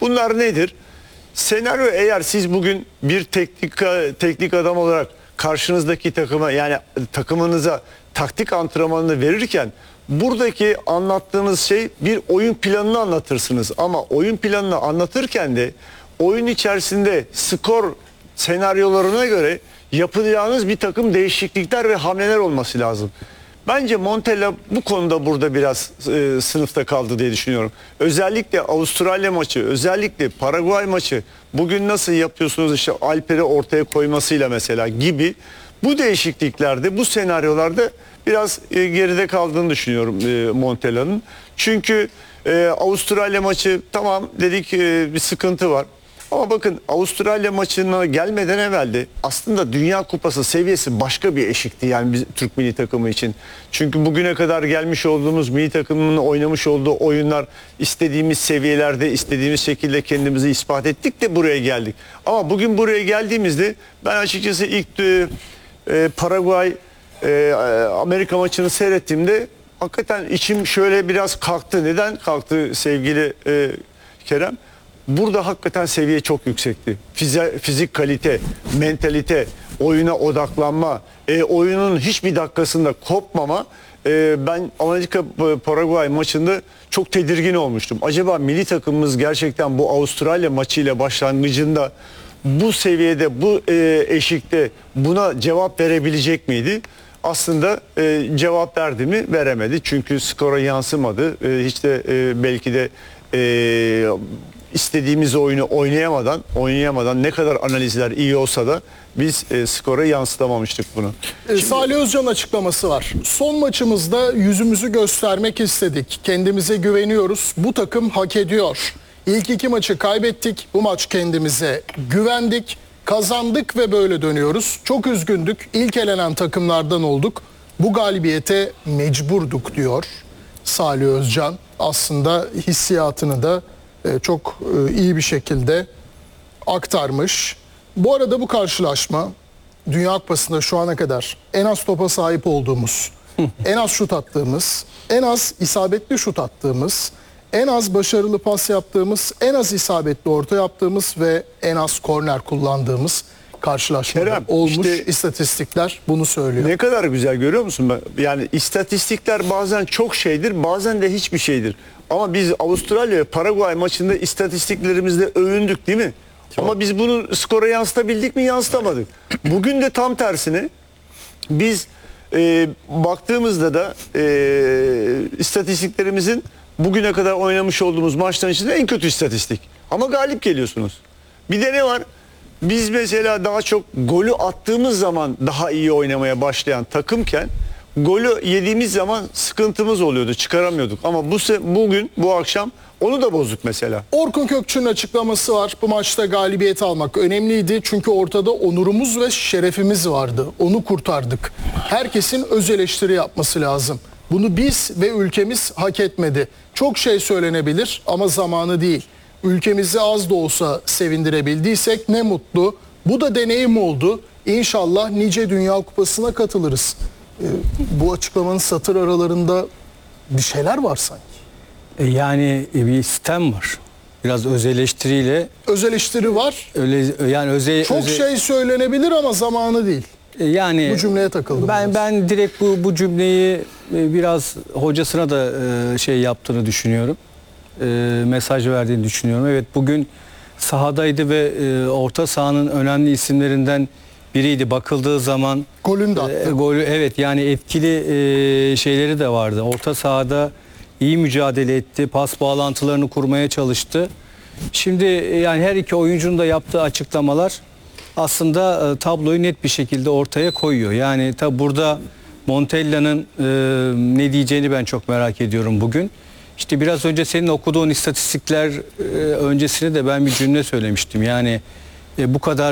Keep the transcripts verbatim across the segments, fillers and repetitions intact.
Bunlar nedir? Senaryo, eğer siz bugün bir teknik teknik adam olarak karşınızdaki takıma, yani takımınıza taktik antrenmanını verirken buradaki anlattığınız şey bir oyun planını anlatırsınız. Ama oyun planını anlatırken de oyun içerisinde skor senaryolarına göre yapacağınız bir takım değişiklikler ve hamleler olması lazım. Bence Montella bu konuda burada biraz e, sınıfta kaldı diye düşünüyorum. Özellikle Avustralya maçı, özellikle Paraguay maçı, bugün nasıl yapıyorsunuz işte Alper'i ortaya koymasıyla mesela gibi bu değişikliklerde, bu senaryolarda biraz e, geride kaldığını düşünüyorum e, Montella'nın. Çünkü e, Avustralya maçı tamam dedik, e, bir sıkıntı var. Ama bakın, Avustralya maçına gelmeden evvel de aslında Dünya Kupası seviyesi başka bir eşikti yani biz, Türk milli takımı için. Çünkü bugüne kadar gelmiş olduğumuz milli takımının oynamış olduğu oyunlar, istediğimiz seviyelerde, istediğimiz şekilde kendimizi ispat ettik de buraya geldik. Ama bugün buraya geldiğimizde ben açıkçası ilk e, e, Paraguay e, Amerika maçını seyrettiğimde hakikaten içim şöyle biraz kalktı. Neden kalktı sevgili e, Kerem? Burada hakikaten seviye çok yüksekti. Fize, fizik kalite, mentalite, oyuna odaklanma, e, oyunun hiçbir dakikasında kopmama. E, ben Amerika Paraguay maçında çok tedirgin olmuştum. Acaba milli takımımız gerçekten bu Avustralya maçıyla başlangıcında bu seviyede, bu e, eşikte buna cevap verebilecek miydi? Aslında e, cevap verdi mi? Veremedi. Çünkü skora yansımadı. E, hiç de e, belki de e, istediğimiz oyunu oynayamadan, oynayamadan ne kadar analizler iyi olsa da biz e, skora yansıtamamıştık bunu. Şimdi... Salih Özcan açıklaması var. Son maçımızda yüzümüzü göstermek istedik. Kendimize güveniyoruz. Bu takım hak ediyor. İlk iki maçı kaybettik. Bu maç kendimize güvendik. Kazandık ve böyle dönüyoruz. Çok üzgündük. İlk elenen takımlardan olduk. Bu galibiyete mecburduk diyor Salih Özcan. Aslında hissiyatını da çok iyi bir şekilde aktarmış. Bu arada bu karşılaşma Dünya Kupası'nda şu ana kadar en az topa sahip olduğumuz, en az şut attığımız, en az isabetli şut attığımız, en az başarılı pas yaptığımız, en az isabetli orta yaptığımız ve en az korner kullandığımız karşılaşmada Kerem, olmuş. işte istatistikler bunu söylüyor. Ne kadar güzel, görüyor musun? Yani istatistikler bazen çok şeydir, bazen de hiçbir şeydir. Ama biz Avustralya ve Paraguay maçında istatistiklerimizle övündük değil mi? Çok. Ama biz bunu skora yansıtabildik mi? Yansıtamadık. Bugün de tam tersine biz e, baktığımızda da e, istatistiklerimizin bugüne kadar oynamış olduğumuz maçların içinde en kötü istatistik. Ama galip geliyorsunuz. Bir de ne var? Biz mesela daha çok golü attığımız zaman daha iyi oynamaya başlayan takımken golü yediğimiz zaman sıkıntımız oluyordu, çıkaramıyorduk. Ama bu bugün, bu akşam onu da bozduk mesela. Orkun Kökçü'nün açıklaması var. Bu maçta galibiyet almak önemliydi. Çünkü ortada onurumuz ve şerefimiz vardı. Onu kurtardık. Herkesin öz eleştiri yapması lazım. Bunu biz ve ülkemiz hak etmedi. Çok şey söylenebilir ama zamanı değil. Ülkemizi az da olsa sevindirebildiysek ne mutlu. Bu da deneyim oldu. İnşallah nice Dünya Kupası'na katılırız. Ee, bu açıklamanın satır aralarında bir şeyler var sanki. E yani bir sistem var. Biraz öz eleştiriyle. Öz eleştiri var. Öyle yani öze, Çok öze, şey söylenebilir ama zamanı değil. e yani Bu cümleye takıldım. Ben biraz. ben direkt bu bu cümleyi e, biraz hocasına da e, şey yaptığını düşünüyorum. E, mesaj verdiğini düşünüyorum. Evet, bugün sahadaydı ve e, orta sahanın önemli isimlerinden biriydi. Bakıldığı zaman golünü de attı. E, golü, evet, yani etkili e, şeyleri de vardı. Orta sahada iyi mücadele etti. Pas bağlantılarını kurmaya çalıştı. Şimdi e, yani her iki oyuncunun da yaptığı açıklamalar aslında e, tabloyu net bir şekilde ortaya koyuyor. Yani tabi burada Montella'nın e, ne diyeceğini ben çok merak ediyorum bugün. İşte biraz önce senin okuduğun istatistikler e, öncesine de ben bir cümle söylemiştim. Yani e, bu kadar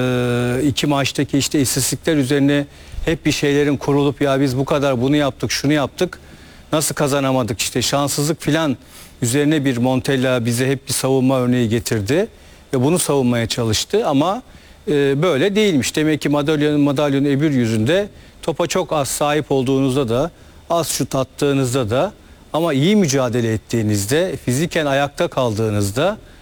e, iki maçtaki işte istatistikler üzerine hep bir şeylerin kurulup ya biz bu kadar bunu yaptık, şunu yaptık, nasıl kazanamadık, işte şanssızlık filan üzerine bir Montella bize hep bir savunma örneği getirdi ve bunu savunmaya çalıştı ama e, böyle değilmiş. Demek ki madalyonun madalyonun öbür yüzünde topa çok az sahip olduğunuzda da, az şut attığınızda da ama iyi mücadele ettiğinizde, fiziken ayakta kaldığınızda